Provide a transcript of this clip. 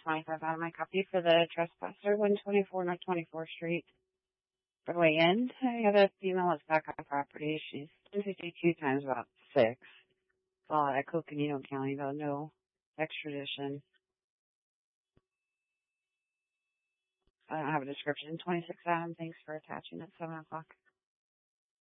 $125 out of my copy for the trespasser, 124 North 24th Street. For the way in, I have a female that's back on property. She's 52 times about 6. All at Coconino County, though, no extradition. I don't have a description. 26 Adam, thanks for attaching at 7 o'clock.